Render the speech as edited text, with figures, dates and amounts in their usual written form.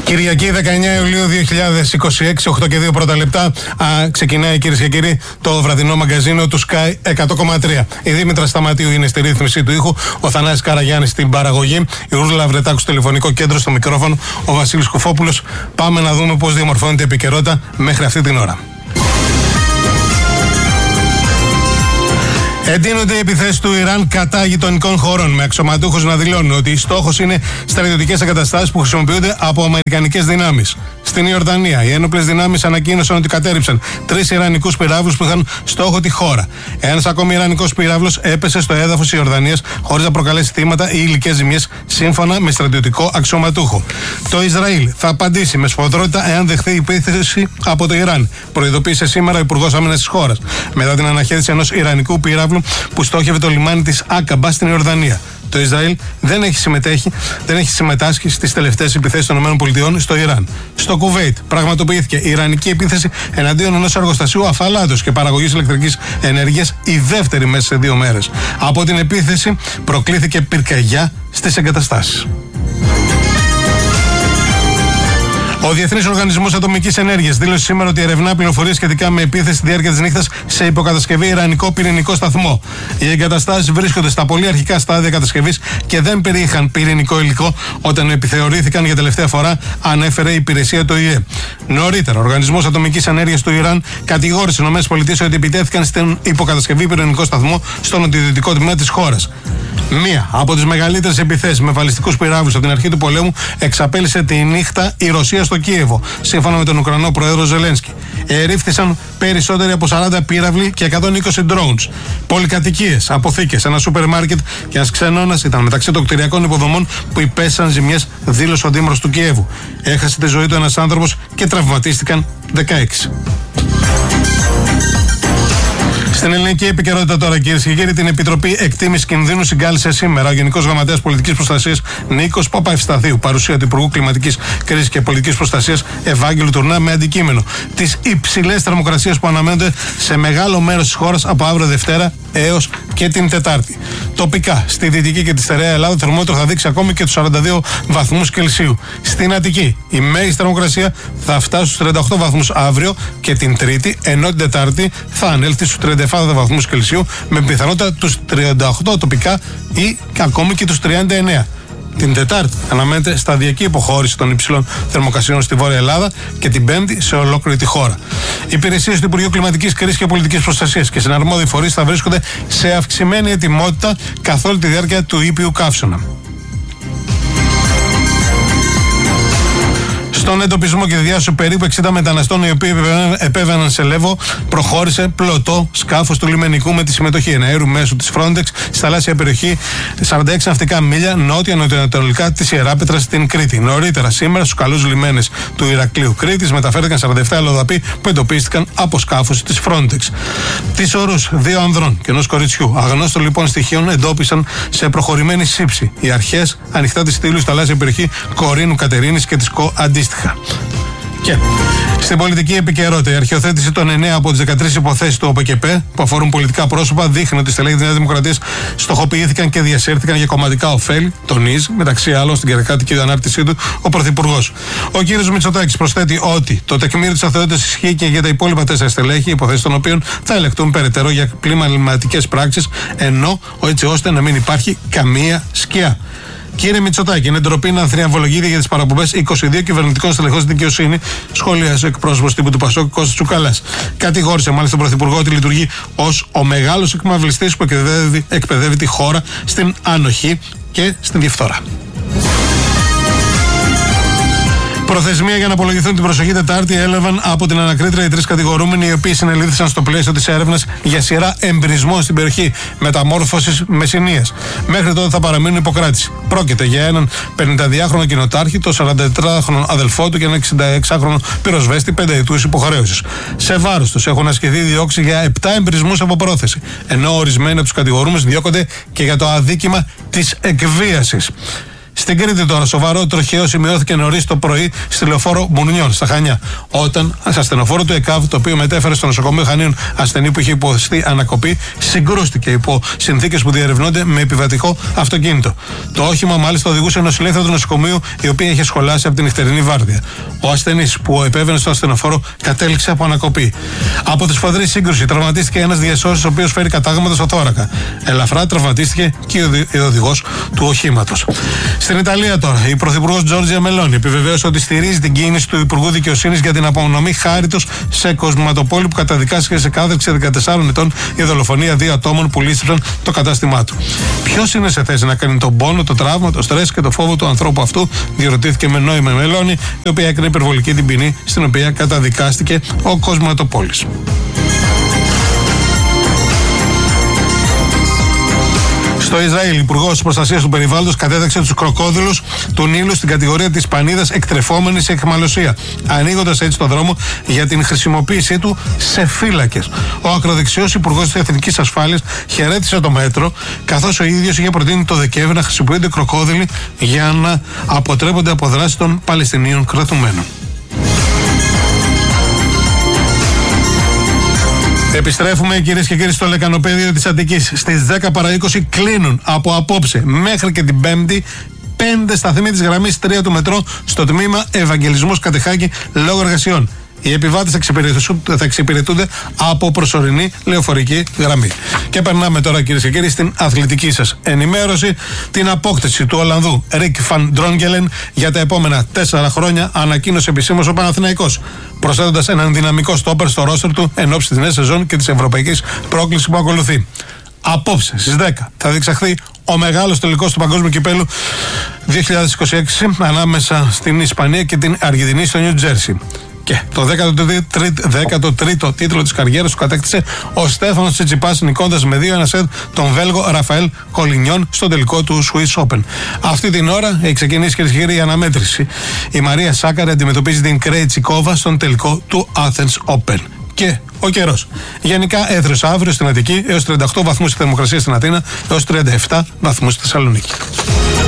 Κυριακή 19 Ιουλίου 2026, 8 και 2 πρώτα λεπτά. Ξεκινάει, κυρίες και κύριοι, το βραδινό μαγκαζίνο του Sky 100,3. Η Δήμητρα Σταματίου είναι στη ρύθμιση του ήχου, ο Θανάσης Καραγιάννης στην παραγωγή, η Ούρσουλα Βρετάκου στο τηλεφωνικό κέντρο, στο μικρόφωνο, ο Βασίλης Κουφόπουλος. Πάμε να δούμε πώς διαμορφώνεται η επικαιρότητα μέχρι αυτή την ώρα. Εντείνονται οι επιθέσεις του Ιράν κατά γειτονικών χωρών, με αξιωματούχους να δηλώνουν ότι στόχος είναι στρατιωτικές εγκαταστάσεις που χρησιμοποιούνται από αμερικανικές δυνάμεις. Στην Ιορδανία, οι ένοπλες δυνάμεις ανακοίνωσαν ότι κατέρριψαν 3 ιρανικούς πυράβλους που είχαν στόχο τη χώρα. Ένας ακόμη ιρανικός πυράβλος έπεσε στο έδαφος της Ιορδανίας χωρίς να προκαλέσει θύματα ή υλικές ζημιές, σύμφωνα με στρατιωτικό αξιωματούχο. Το Ισραήλ θα απαντήσει με σφοδρότητα εάν δεχθεί επίθεση από το Ιράν, προειδοποίησε σήμερα ο Υπουργός Άμυνας της χώρας, μετά την αναχέτηση ενός ιρανικού πυράβλου που στόχευε το λιμάνι της Άκαμπα στην Ιορδανία. Το Ισραήλ δεν έχει συμμετάσχει στις τελευταίες επιθέσεις των ΗΠΑ στο Ιράν. Στο Κουβέιτ πραγματοποιήθηκε ιρανική επίθεση εναντίον ενός εργοστασίου αφαλάτος και παραγωγής ηλεκτρικής ενέργειας, η δεύτερη μέσα σε 2 μέρες. Από την επίθεση προκλήθηκε πυρκαγιά στις εγκαταστάσεις. Ο Διεθνής Οργανισμός Ατομικής Ενέργειας δήλωσε σήμερα ότι ερευνά πληροφορίες σχετικά με επίθεση στη διάρκεια της νύχτας σε υποκατασκευή ιρανικό πυρηνικό σταθμό. Οι εγκαταστάσεις βρίσκονται στα πολύ αρχικά στάδια κατασκευής και δεν περιείχαν πυρηνικό υλικό όταν επιθεωρήθηκαν για τελευταία φορά, ανέφερε η υπηρεσία του ΟΗΕ. Νωρίτερα, ο Οργανισμός Ατομικής Ενέργειας του Ιράν κατηγόρησε τις ΗΠΑ ότι επιτέθηκαν στην υποκατασκευή πυρηνικό σταθμό στο νοτιοδυτικό τμήμα της χώρας. Μία από τις μεγαλύτερες επιθέσεις με βαλιστικούς πυράβλους από την αρχή του πολέμου εξαπέλυσε τη νύχτα η Ρωσία στο Κίεβο, σύμφωνα με τον Ουκρανό πρόεδρο Ζελένσκι. Ερήφθησαν περισσότεροι από 40 πύραυλοι και 120 drones. Πολυκατοικίες, αποθήκες, ένα σούπερ μάρκετ και ένας ξενώνας ήταν μεταξύ των κτηριακών υποδομών που υπέστησαν ζημιές, δήλωσε ο δήμαρχος του Κιέβου. Έχασε τη ζωή του ένας άνθρωπος και τραυματίστηκαν 16. Στην ελληνική επικαιρότητα τώρα, κυρίες και κύριοι, την Επιτροπή Εκτίμησης Κινδύνου συγκάλεσε σήμερα ο Γενικός Γραμματέας Πολιτικής Προστασίας Νίκος Παπαευσταθίου, παρουσία του Υπουργού Κλιματικής Κρίσης και Πολιτικής Προστασίας Ευάγγελου Τουρνά, με αντικείμενο τις υψηλές θερμοκρασίες που αναμένονται σε μεγάλο μέρος της χώρας από αύριο Δευτέρα έως και την Τετάρτη. Τοπικά, στη Δυτική και τη Στερεά Ελλάδα, το θερμόμετρο θα δείξει ακόμη και τους 42 βαθμούς Κελσίου. Στην Αττική, η μέγιστη θερμοκρασία θα φτάσει στους 38 βαθμούς αύριο και την Τρίτη, ενώ την Τετάρτη θα ανέλθει στους 37 βαθμούς Κελσίου, με πιθανότητα τους 38 τοπικά ή ακόμη και τους 39. Την Τετάρτη αναμένεται σταδιακή υποχώρηση των υψηλών θερμοκρασιών στη Βόρεια Ελλάδα και την Πέμπτη σε ολόκληρη τη χώρα. Οι υπηρεσίες του Υπουργείου Κλιματικής Κρίσης και Πολιτικής Προστασίας και συναρμόδιοι φορείς θα βρίσκονται σε αυξημένη ετοιμότητα καθ' όλη τη διάρκεια του ήπιου καύσωνα. Στον εντοπισμό και τη διάσωση περίπου 60 μεταναστών οι οποίοι επέβαιναν σε Λέβο, προχώρησε πλωτό σκάφος του λιμενικού με τη συμμετοχή εναέρου μέσου της Frontex στη θαλάσσια περιοχή 46 ναυτικά μίλια νότια-νοτιοανατολικά της Ιεράπετρας στην Κρήτη. Νωρίτερα σήμερα στους καλούς λιμένες του Ηρακλείου Κρήτης μεταφέρθηκαν 47 αλλοδαποί που εντοπίστηκαν από σκάφος της Frontex. Τις ορούς 2 ανδρών και ενός κοριτσιού, αγνώστων λοιπόν στοιχείων, εντόπισαν σε προχωρημένη σύψη οι αρχές ανοιχτά της στήλου στη θαλάσσια περιοχή Κορίνου Κατερίνης και της ΚΟ αντίστοιχα. Και στην πολιτική επικαιρότητα, η αρχιοθέτηση των 9 από τις 13 υποθέσεις του ΟΠΚΠ που αφορούν πολιτικά πρόσωπα δείχνει ότι οι στελέχοι της Νέας Δημοκρατίας στοχοποιήθηκαν και διασύρθηκαν για κομματικά ωφέλη, τονίζει μεταξύ άλλων στην κερκάτικη ανάρτησή του ο Πρωθυπουργός. Ο κ. Μητσοτάκης προσθέτει ότι το τεκμήριο της αθωότητας ισχύει και για τα υπόλοιπα 4 στελέχη, υποθέσεις των οποίων θα ελεγχθούν περαιτέρω για κλιματικές πράξεις, ενώ έτσι ώστε να μην υπάρχει καμία σκιά. Κύριε Μητσοτάκη, είναι ντροπή να θριαμβολογείτε για τις παραπομπές 22 κυβερνητικών στελεχών στη δικαιοσύνη, σχολίασε ο εκπρόσωπος τύπου του ΠΑΣΟΚ Κώστας Τσουκαλάς. Κατηγόρησε μάλιστα τον Πρωθυπουργό ότι λειτουργεί ως ο μεγάλος εκμαυλιστής που εκπαιδεύει τη χώρα στην ανοχή και στην διαφθορά. Προθεσμία για να απολογηθούν την προσοχή Τετάρτη έλαβαν από την ανακρίτρια οι 3 κατηγορούμενοι, οι οποίοι συνελήφθησαν στο πλαίσιο της έρευνας για σειρά εμπρισμών στην περιοχή Μεταμόρφωσης Μεσσηνίας. Μέχρι τότε θα παραμείνουν υποκράτηση. Πρόκειται για έναν 52χρονο κοινοτάρχη, το 44χρονο αδελφό του και ένα 66χρονο πυροσβέστη 5 ετούς υποχρέωσης. Σε βάρος τους έχουν ασκηθεί διώξη για 7 εμπρισμούς από πρόθεση, ενώ ορισμένοι από τους κατηγορούμενους διώκονται και για το αδίκημα της εκβίασης. Στην Κρήτη τώρα, σοβαρό τροχαίο σημειώθηκε νωρίς το πρωί στη λεωφόρο Μπουνιών, στα Χανιά. Όταν ασθενοφόρο του ΕΚΑΒ, το οποίο μετέφερε στο νοσοκομείο Χανίων ασθενή που είχε υποστεί ανακοπή, συγκρούστηκε υπό συνθήκες που διερευνώνται με επιβατικό αυτοκίνητο. Το όχημα μάλιστα οδηγούσε νοσηλεύτρια του νοσοκομείου, η οποία είχε σχολάσει από την νυχτερινή βάρδια. Ο ασθενής που επέβαινε στο ασθενοφόρο κατέληξε από ανακοπή. Από τη σφοδρή σύγκρουση τραυματίστηκε ένας διασώσης, ο οποίος φέρει κατάγματα στο θώρακα. Ελαφρά τραυματίστηκε και ο οδηγός του οχήματος. Στην Ιταλία τώρα, η πρωθυπουργός Τζόρτζια Μελόνι επιβεβαίωσε ότι στηρίζει την κίνηση του Υπουργού Δικαιοσύνης για την απονομή χάριτος σε κοσματοπόλη που καταδικάστηκε σε κάθριξη 14 ετών για δολοφονία 2 ατόμων που λύστεψαν το κατάστημά του. Ποιος είναι σε θέση να κάνει τον πόνο, το τραύμα, το στρες και το φόβο του ανθρώπου αυτού, διερωτήθηκε με νόημα Μελόνι, η οποία έκανε υπερβολική την ποινή στην οποία καταδικάστηκε ο κοσματοπόλης. Στο Ισραήλ, ο Υπουργός Προστασίας του Περιβάλλοντος κατέδεξε τους κροκόδιλους του Νείλου στην κατηγορία της πανίδας εκτρεφόμενη σε αιχμαλωσία, ανοίγοντας έτσι τον δρόμο για την χρησιμοποίησή του σε φύλακες. Ο ακροδεξιός Υπουργός της Εθνικής Ασφάλειας χαιρέτησε το μέτρο, καθώς ο ίδιος είχε προτείνει το Δεκέμβρη να χρησιμοποιούνται κροκόδιλοι για να αποτρέπονται από δράσεις των Παλαιστινίων κρατουμένων. Επιστρέφουμε, κυρίες και κύριοι, στο λεκανοπέδιο της Αττικής. Στις 10 παρά 20 κλείνουν από απόψε μέχρι και την Πέμπτη 5 σταθμοί της γραμμής 3 του μετρό στο τμήμα Ευαγγελισμός Κατεχάκη λόγω εργασιών. Οι επιβάτες θα εξυπηρετούνται από προσωρινή λεωφορική γραμμή. Και περνάμε τώρα, κυρίες και κύριοι, στην αθλητική σας ενημέρωση. Την απόκτηση του Ολλανδού Ρικ Φαν Ντρόγκελεν για τα επόμενα 4 χρόνια ανακοίνωσε επισήμως ο Παναθηναϊκός, προσθέτοντας έναν δυναμικό στόπερ στο ρόστερ του εν ώψη της νέας σεζόν και της ευρωπαϊκής πρόκλησης που ακολουθεί. Απόψε στις 10 θα διεξαχθεί ο μεγάλος τελικός του Παγκόσμιου Κυπέλλου 2026 ανάμεσα στην Ισπανία και την Αργεντινή στο Νιου Τζέρσι. Και το 13ο τίτλο της καριέρας του κατέκτησε ο Στέφανος Τσιτσιπάς, νικώντας με 2-1 σετ τον Βέλγο Ραφαέλ Κολινιόν στο τελικό του Swiss Open. Αυτή την ώρα έχει ξεκινήσει, κυρίες και κύριοι, η αναμέτρηση. Η Μαρία Σάκαρη αντιμετωπίζει την Κρέιτσικόβα στον τελικό του Athens Open. Και ο καιρός. Γενικά έθριος αύριο στην Αττική έως 38 βαθμούς η θερμοκρασία στην Αθήνα, έως 37 βαθμούς στη Θεσσαλονίκη.